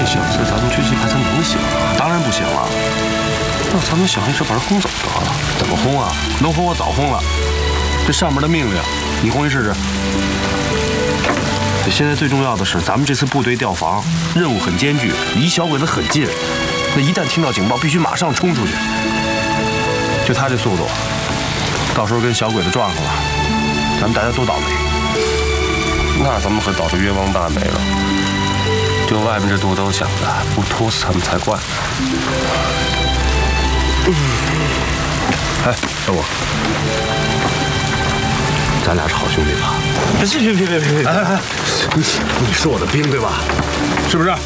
小子，咱们追击还能行吗？当然不行了。那咱们想一招把他轰走得了。怎么轰啊？能轰我早轰了。这上面的命令，你轰一试试。现在最重要的是，咱们这次部队调防任务很艰巨，离小鬼子很近。那一旦听到警报，必须马上冲出去。就他这速度，到时候跟小鬼子撞上了，咱们大家都倒霉。那咱们可倒着冤枉大霉了。就外面这肚兜小的，不拖死他们才怪。哎，小五，咱俩是好兄弟吧？别！哎，你是我的兵对吧？是不是？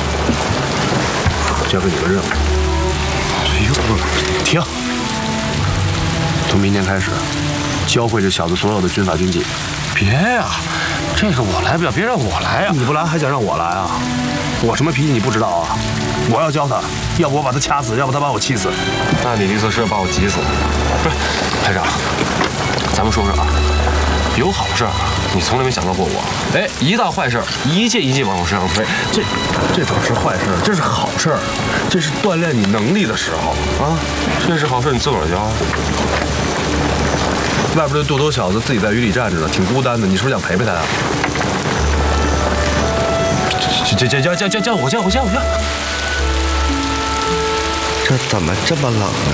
交给你个任务。哎呦，停！从明天开始，教会这小子所有的军法军纪。别呀，这个我来不了，别让我来呀！你不来还想让我来啊？我什么脾气你不知道啊？我要教他，要不我把他掐死，要不他把我气死。那你的意思是要把我急死？不是，排长，咱们说说啊，有好事你从来没想到过我。哎，一到坏事，一件一件往我身上推。这哪是坏事，这是好事，这是锻炼你能力的时候啊！这是好事，你自个儿教。外边的肚兜小子自己在雨里站着呢，挺孤单的，你是不是想陪陪他呀？叫我！ 这怎么这么冷呢？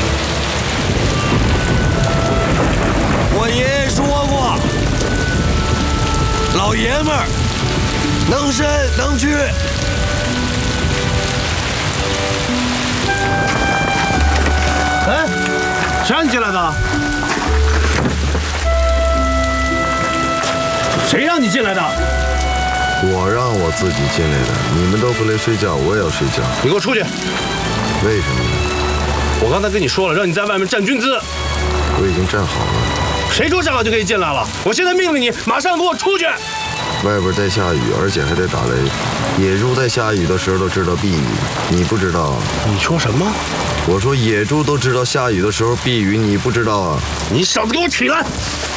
我爷爷说过，老爷们儿能伸能屈。 哎，谁让你进来的？谁让你进来的？ 我让我自己进来的。你们都回来睡觉，我也要睡觉。 你给我出去！ 为什么呢？ 我刚才跟你说了，让你在外面站军姿。 我已经站好了。 谁说站好就可以进来了？我现在命令你，马上给我出去！ 外边在下雨，而且还在打雷。野猪在下雨的时候都知道避雨，你不知道啊？ 你说什么？ 我说野猪都知道下雨的时候避雨，你不知道啊？ 你小子给我起来！